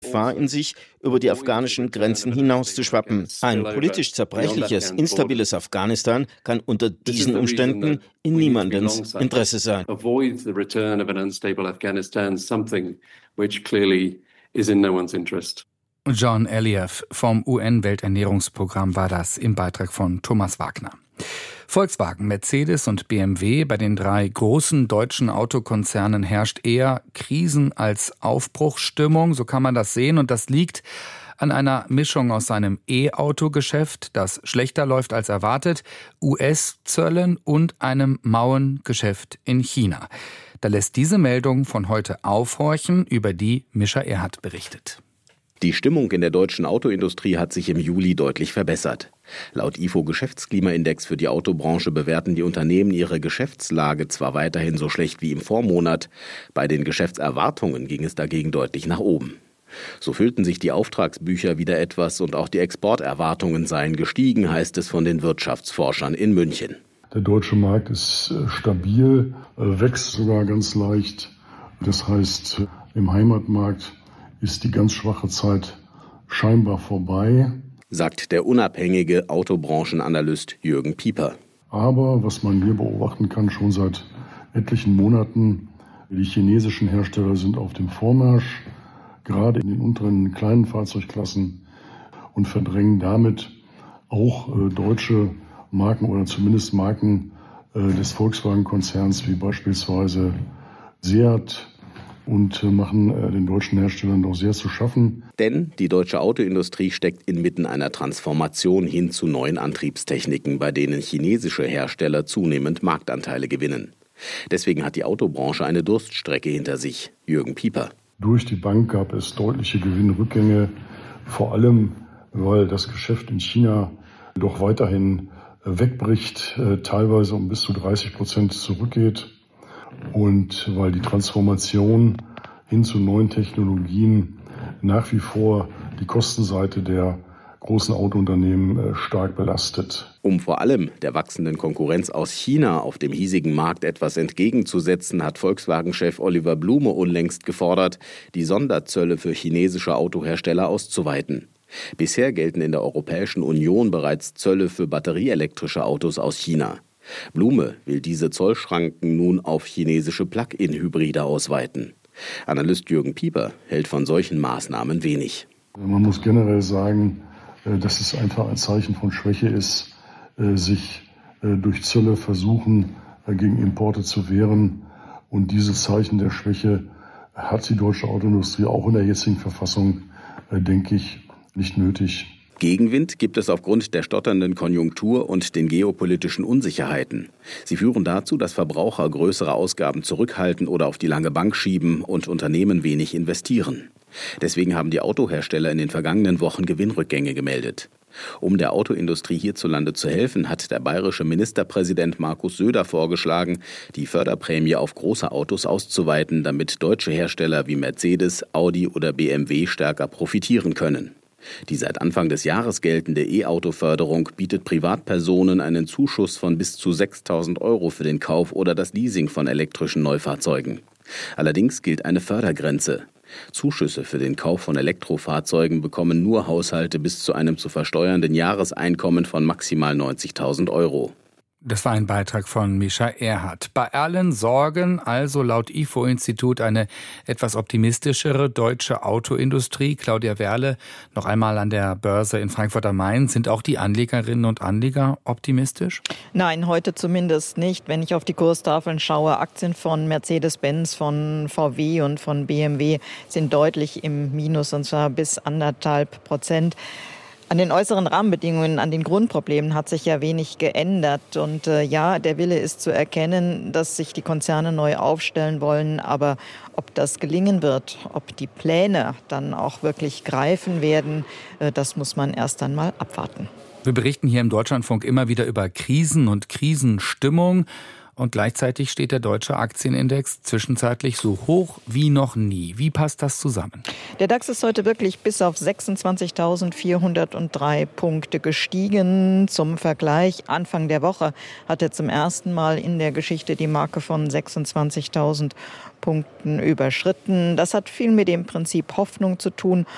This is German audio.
Gefahr in sich, über die afghanischen Grenzen hinaus zu schwappen. Ein politisch zerbrechliches, instabiles Afghanistan kann unter diesen Umständen in niemandens Interesse sein. John Elieff vom UN-Welternährungsprogramm war das im Beitrag von Thomas Wagner. Volkswagen, Mercedes und BMW, bei den 3 großen deutschen Autokonzernen herrscht eher Krisen- als Aufbruchsstimmung, so kann man das sehen. Und das liegt an einer Mischung aus seinem E-Auto-Geschäft, das schlechter läuft als erwartet, US-Zöllen und einem mauen Geschäft in China. Da lässt diese Meldung von heute aufhorchen, über die Mischa Erhardt berichtet. Die Stimmung in der deutschen Autoindustrie hat sich im Juli deutlich verbessert. Laut IFO-Geschäftsklimaindex für die Autobranche bewerten die Unternehmen ihre Geschäftslage zwar weiterhin so schlecht wie im Vormonat, bei den Geschäftserwartungen ging es dagegen deutlich nach oben. So füllten sich die Auftragsbücher wieder etwas und auch die Exporterwartungen seien gestiegen, heißt es von den Wirtschaftsforschern in München. Der deutsche Markt ist stabil, wächst sogar ganz leicht. Das heißt, im Heimatmarkt ist die ganz schwache Zeit scheinbar vorbei, sagt der unabhängige Autobranchenanalyst Jürgen Pieper. Aber was man hier beobachten kann, schon seit etlichen Monaten, die chinesischen Hersteller sind auf dem Vormarsch, gerade in den unteren kleinen Fahrzeugklassen, und verdrängen damit auch deutsche Marken oder zumindest Marken des Volkswagen-Konzerns wie beispielsweise Seat und machen den deutschen Herstellern doch sehr zu schaffen. Denn die deutsche Autoindustrie steckt inmitten einer Transformation hin zu neuen Antriebstechniken, bei denen chinesische Hersteller zunehmend Marktanteile gewinnen. Deswegen hat die Autobranche eine Durststrecke hinter sich. Jürgen Pieper. Durch die Bank gab es deutliche Gewinnrückgänge, vor allem weil das Geschäft in China doch weiterhin wegbricht, teilweise um bis zu 30% zurückgeht. Und weil die Transformation hin zu neuen Technologien nach wie vor die Kostenseite der großen Autounternehmen stark belastet. Um vor allem der wachsenden Konkurrenz aus China auf dem hiesigen Markt etwas entgegenzusetzen, hat Volkswagen-Chef Oliver Blume unlängst gefordert, die Sonderzölle für chinesische Autohersteller auszuweiten. Bisher gelten in der Europäischen Union bereits Zölle für batterieelektrische Autos aus China. Blume will diese Zollschranken nun auf chinesische Plug-in-Hybride ausweiten. Analyst Jürgen Pieper hält von solchen Maßnahmen wenig. Man muss generell sagen, dass es einfach ein Zeichen von Schwäche ist, sich durch Zölle versuchen, gegen Importe zu wehren. Und dieses Zeichen der Schwäche hat die deutsche Autoindustrie auch in der jetzigen Verfassung, denke ich, nicht nötig. Gegenwind gibt es aufgrund der stotternden Konjunktur und den geopolitischen Unsicherheiten. Sie führen dazu, dass Verbraucher größere Ausgaben zurückhalten oder auf die lange Bank schieben und Unternehmen wenig investieren. Deswegen haben die Autohersteller in den vergangenen Wochen Gewinnrückgänge gemeldet. Um der Autoindustrie hierzulande zu helfen, hat der bayerische Ministerpräsident Markus Söder vorgeschlagen, die Förderprämie auf große Autos auszuweiten, damit deutsche Hersteller wie Mercedes, Audi oder BMW stärker profitieren können. Die seit Anfang des Jahres geltende E-Auto-Förderung bietet Privatpersonen einen Zuschuss von bis zu 6.000 € für den Kauf oder das Leasing von elektrischen Neufahrzeugen. Allerdings gilt eine Fördergrenze. Zuschüsse für den Kauf von Elektrofahrzeugen bekommen nur Haushalte bis zu einem zu versteuernden Jahreseinkommen von maximal 90.000 €. Das war ein Beitrag von Mischa Erhardt. Bei allen Sorgen, also laut IFO-Institut, eine etwas optimistischere deutsche Autoindustrie. Claudia Werle, noch einmal an der Börse in Frankfurt am Main. Sind auch die Anlegerinnen und Anleger optimistisch? Nein, heute zumindest nicht. Wenn ich auf die Kurstafeln schaue, Aktien von Mercedes-Benz, von VW und von BMW sind deutlich im Minus, und zwar bis 1,5%. An den äußeren Rahmenbedingungen, an den Grundproblemen hat sich ja wenig geändert. Und ja, der Wille ist zu erkennen, dass sich die Konzerne neu aufstellen wollen. Aber ob das gelingen wird, ob die Pläne dann auch wirklich greifen werden, das muss man erst einmal abwarten. Wir berichten hier im Deutschlandfunk immer wieder über Krisen und Krisenstimmung. Und gleichzeitig steht der deutsche Aktienindex zwischenzeitlich so hoch wie noch nie. Wie passt das zusammen? Der DAX ist heute wirklich bis auf 26.403 Punkte gestiegen. Zum Vergleich, Anfang der Woche hat er zum ersten Mal in der Geschichte die Marke von 26.000 Punkten überschritten. Das hat viel mit dem Prinzip Hoffnung zu tun.